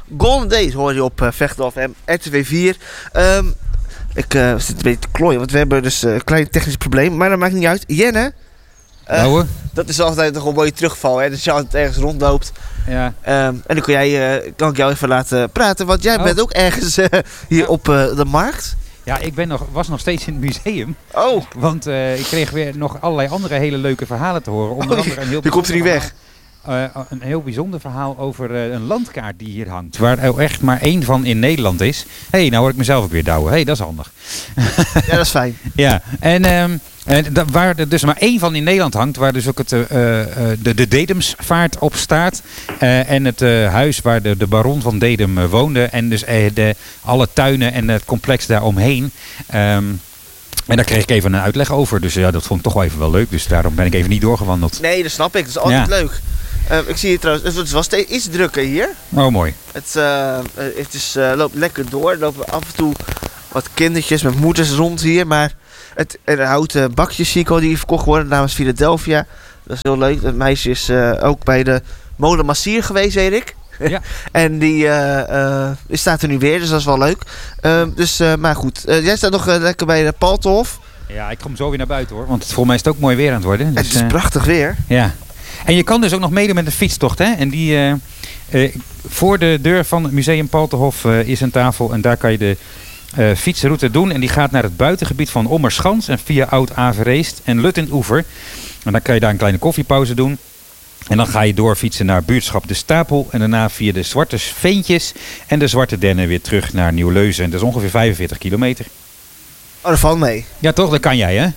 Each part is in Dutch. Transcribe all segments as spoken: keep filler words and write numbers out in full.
Golden Days hoor je op uh, Vechtdorf en R T W vier. Um, ik uh, zit een beetje te klooien, want we hebben dus uh, een klein technisch probleem. Maar dat maakt niet uit. Jenne, uh, dat is altijd nog een mooie terugval. Hè? Dus je altijd ergens rondloopt. Ja. Um, en dan kun jij, uh, kan ik jou even laten praten. Want jij oh. bent ook ergens uh, hier ja. op uh, de markt. Ja, ik ben nog, was nog steeds in het museum. Oh. Want uh, ik kreeg weer nog allerlei andere hele leuke verhalen te horen. Onder oh, andere een heel je komt er niet verhaal, weg. Uh, een heel bijzonder verhaal over uh, een landkaart die hier hangt. Waar er echt maar één van in Nederland is. Hé, hey, nou hoor ik mezelf ook weer douwen. Hé, hey, dat is handig. Ja, dat is fijn. Ja, en... Um, En da, waar er dus maar één van in Nederland hangt, waar dus ook het, uh, uh, de, de Dedemsvaart op staat. Uh, en het uh, huis waar de, de baron van Dedem uh, woonde. En dus uh, de, alle tuinen en het complex daaromheen. Um, en daar kreeg ik even een uitleg over. Dus ja, dat vond ik toch wel even wel leuk. Dus daarom ben ik even niet doorgewandeld. Nee, dat snap ik. Dat is altijd ja. leuk. Uh, ik zie hier trouwens, het was steeds iets drukker hier. Oh, mooi. Het, uh, het is, uh, loopt lekker door. Er lopen af en toe wat kindertjes met moeders rond hier, maar... Het, er houten bakjes zie ik al die verkocht worden namens Philadelphia. Dat is heel leuk. Dat meisje is uh, ook bij de Molen Massier geweest, Erik. Ja. En die, uh, uh, die staat er nu weer, dus dat is wel leuk. Uh, dus, uh, maar goed. Uh, jij staat nog uh, lekker bij de Paltenhof. Ja, ik kom zo weer naar buiten hoor. Want volgens mij is het ook mooi weer aan het worden. Dus, het is uh, prachtig weer. Ja. En je kan dus ook nog meedoen met een fietstocht. Hè? En die, uh, uh, voor de deur van het museum Paltenhof uh, is een tafel. En daar kan je de... Uh, fietsroute doen en die gaat naar het buitengebied van Ommerschans en via Oud-Averreest en Luttenoever. En dan kan je daar een kleine koffiepauze doen. En dan ga je doorfietsen naar buurtschap De Stapel en daarna via de Zwarte Veentjes en de Zwarte Dennen weer terug naar Nieuw-Leuzen. En dat is ongeveer vijfenveertig kilometer. Oh, dat valt mee. Ja toch, dat kan jij hè?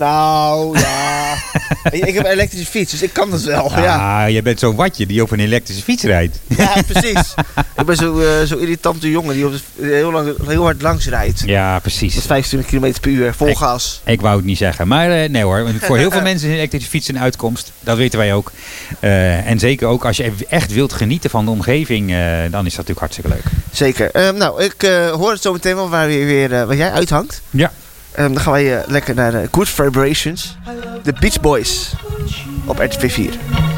Nou, ja. Ik heb een elektrische fiets, dus ik kan dat wel. Ah, ja. Je bent zo'n watje die op een elektrische fiets rijdt. Ja, precies. Ik ben zo'n uh, zo irritante jongen die op de, heel, lang, heel hard langs rijdt. Ja, precies. Met vijfentwintig kilometer per uur, vol ik, gas. Ik wou het niet zeggen. Maar uh, nee hoor, voor heel veel mensen is een elektrische fiets een uitkomst. Dat weten wij ook. Uh, en zeker ook als je echt wilt genieten van de omgeving, uh, dan is dat natuurlijk hartstikke leuk. Zeker. Uh, nou, ik uh, hoor het zo meteen wel waar, weer, weer, uh, waar jij uithangt. Ja. Um, dan gaan wij uh, lekker naar uh, Good Vibrations. The Beach Boys op R T V vier.